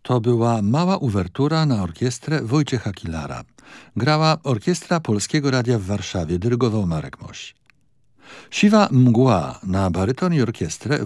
To była mała uwertura na orkiestrę Wojciecha Kilara. Grała Orkiestra Polskiego Radia w Warszawie, dyrygował Marek Moś. Siwa mgła na baryton i orkiestrę